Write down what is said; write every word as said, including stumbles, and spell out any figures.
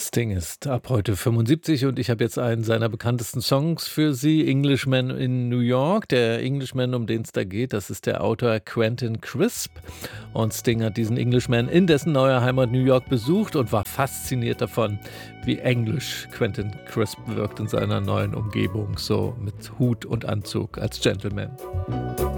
Sting ist ab heute fünfundsiebzig und ich habe jetzt einen seiner bekanntesten Songs für Sie, Englishman in New York. Der Englishman, um den es da geht, das ist der Autor Quentin Crisp. Und Sting hat diesen Englishman in dessen neuer Heimat New York besucht und war fasziniert davon, wie englisch Quentin Crisp wirkt in seiner neuen Umgebung, so mit Hut und Anzug als Gentleman.